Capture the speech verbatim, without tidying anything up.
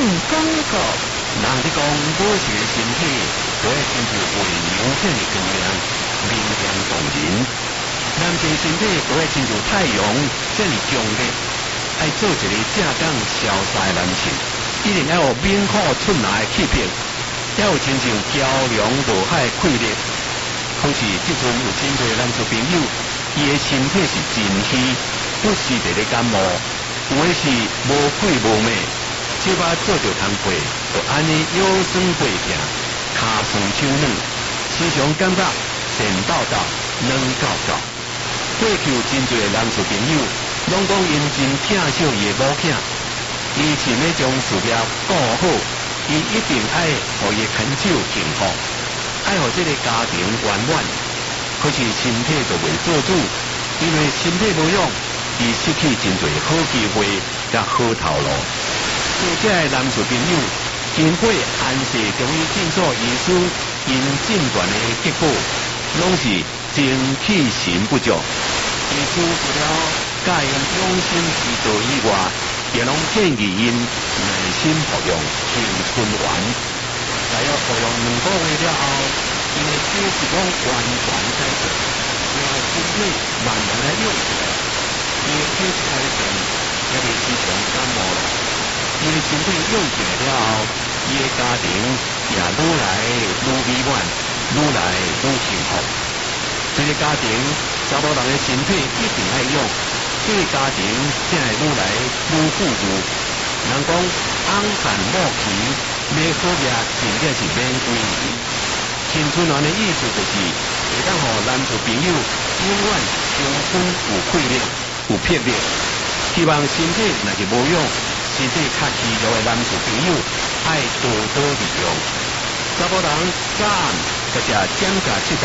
广告。 人哋讲保持嘅身体，就会亲像月亮这样光亮、明亮动人；男性身体就会亲像太阳这样强烈。爱做一个正当潇洒的男性，一定要有明可出来的气魄，要有亲像桥梁大海的气力。可是即阵有真侪男女朋友，伊的身体是真虚，不时地咧感冒，有的是无气无脉。嘴巴做着通背，就安尼腰酸背痛，骹酸手软，时常感觉神抖抖、软搞搞。过去有真侪男士朋友，拢讲因真疼惜伊的某囝，伊想要将事业顾好，伊一定爱互伊牵手幸福，爱互这个家庭圆满。可是身体就袂做主，因为身体无用，伊失去真侪好机会甲好头路。做这个男士朋友，经过安氏中医诊所医师因诊断的结果，拢是精气神不足。医师除了教因养生之道以外，也拢建议因耐心服用青春丸。大约服用两个月了后，因的体质拢完全改变，然后身体慢慢来用起来，因的体质改变，也未时常感冒了。因为身体用起来了后，伊的家庭也愈来愈美满，愈来愈幸福。这个家庭，查某人的身体一定爱用，这个家庭才会愈来愈富裕。人讲翁汉莫期，买好业真正是免贵。青春丸的意思就是，会当互男女朋友永远青春有气力、有魄力。希望身体若是无用，身体较虚弱的男士朋友，爱多多利用。查甫人早暗，这只检查七十。